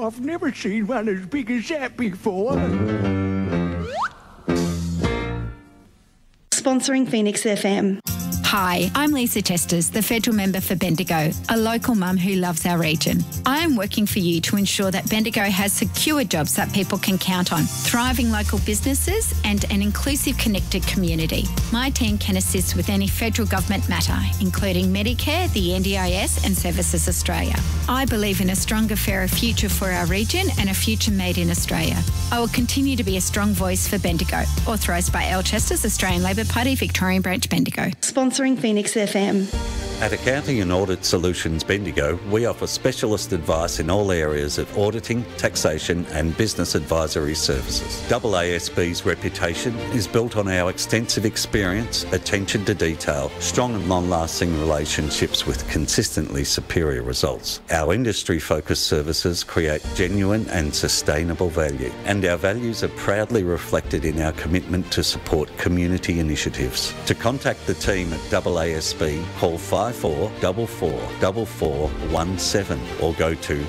I've never seen one as big as that before. Sponsoring Phoenix FM. Hi, I'm Lisa Testers, the federal member for Bendigo, a local mum who loves our region. I am working for you to ensure that Bendigo has secure jobs that people can count on, thriving local businesses and an inclusive, connected community. My team can assist with any federal government matter, including Medicare, the NDIS and Services Australia. I believe in a stronger, fairer future for our region and a future made in Australia. I will continue to be a strong voice for Bendigo. Authorised by Al Chesters, Australian Labor Party, Victorian Branch, Bendigo. Sponsoring Phoenix FM. At Accounting and Audit Solutions Bendigo, we offer specialist advice in all areas of auditing, taxation and business advisory services. AASB's reputation is built on our extensive experience, attention to detail, strong and long-lasting relationships with consistently superior results. Our industry-focused services create genuine and sustainable value, and our values are proudly reflected in our commitment to support community initiatives. To contact the team at AASB, call 54444417 or go to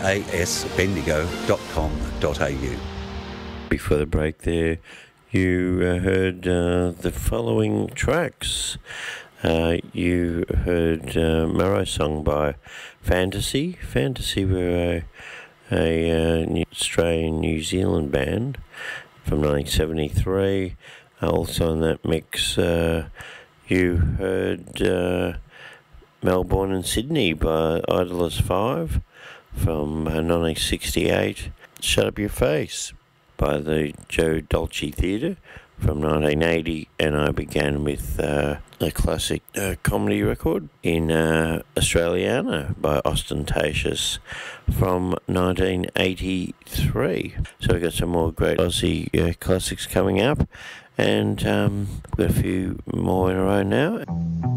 aasbendigo.com.au. Before the break there, you heard the following tracks. You heard Murray song by Fantasy. Fantasy were a Australian-New Zealand band from 1973. Also in that mix, you heard Melbourne and Sydney by Idlers 5 from 1968. Shut Up Your Face by the Joe Dolce Theatre from 1980. And I began with a classic comedy record in Australiana by Ostentatious from 1983. So we've got some more great Aussie classics coming up. And we've got a few more in a row now.